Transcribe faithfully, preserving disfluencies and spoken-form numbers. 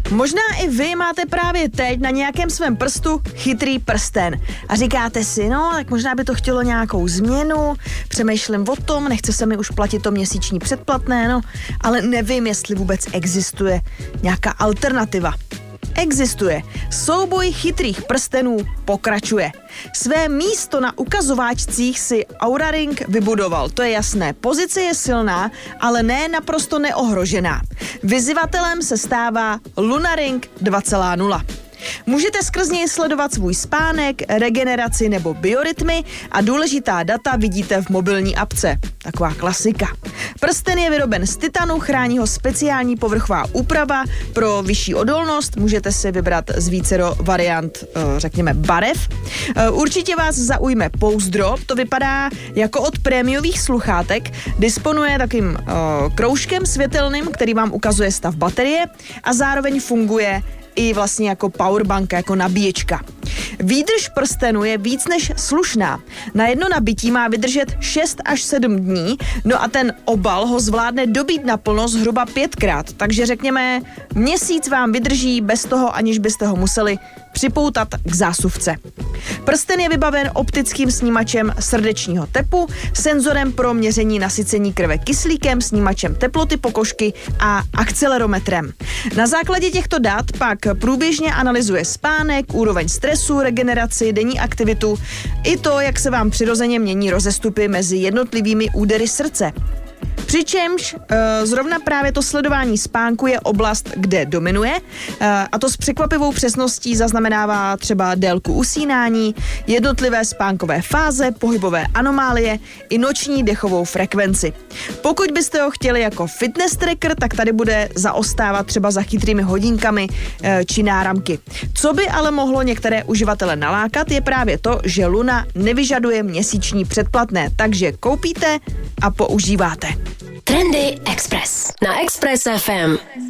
Možná i vy máte právě teď na nějakém svém prstu chytrý prsten a říkáte si, no, tak možná by to chtělo nějakou změnu, přemýšlím o tom, nechce se mi už platit to měsíční předplatné, no, ale nevím, jestli vůbec existuje nějaká alternativa. Existuje. Souboj chytrých prstenů pokračuje. Své místo na ukazováčcích si Oura Ring vybudoval, to je jasné. Pozice je silná, ale ne naprosto neohrožená. Vyzývatelem se stává Luna Ring dva tečka nula. Můžete skrz něj sledovat svůj spánek, regeneraci nebo biorytmy a důležitá data vidíte v mobilní apce. Taková klasika. Prsten je vyroben z titanu, chrání ho speciální povrchová úprava pro vyšší odolnost. Můžete si vybrat z vícero variant, řekněme, barev. Určitě vás zaujme pouzdro. To vypadá jako od prémiových sluchátek. Disponuje takým kroužkem světelným, který vám ukazuje stav baterie a zároveň funguje i vlastně jako powerbank, jako nabíječka. Výdrž prstenu je víc než slušná. Na jedno nabití má vydržet šest až sedm dní, no a ten obal ho zvládne dobít naplno zhruba pětkrát, takže řekněme, měsíc vám vydrží bez toho, aniž byste ho museli připoutat k zásuvce. Prsten je vybaven optickým snímačem srdečního tepu, senzorem pro měření nasycení krve kyslíkem, snímačem teploty pokožky a akcelerometrem. Na základě těchto dat pak průběžně analyzuje spánek, úroveň stresu, regeneraci, denní aktivitu i to, jak se vám přirozeně mění rozestupy mezi jednotlivými údery srdce. Přičemž e, zrovna právě to sledování spánku je oblast, kde dominuje e, a to s překvapivou přesností zaznamenává třeba délku usínání, jednotlivé spánkové fáze, pohybové anomálie i noční dechovou frekvenci. Pokud byste ho chtěli jako fitness tracker, tak tady bude zaostávat třeba za chytrými hodinkami e, či náramky. Co by ale mohlo některé uživatele nalákat, je právě to, že Luna nevyžaduje měsíční předplatné, takže koupíte a používáte. Trendy Express na Express F M.